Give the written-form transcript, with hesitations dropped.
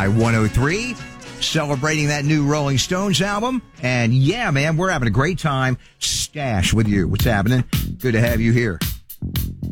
KFI 103, celebrating that new Rolling Stones album. And yeah, man, we're having a great time. Stash with you. What's happening? Good to have you here.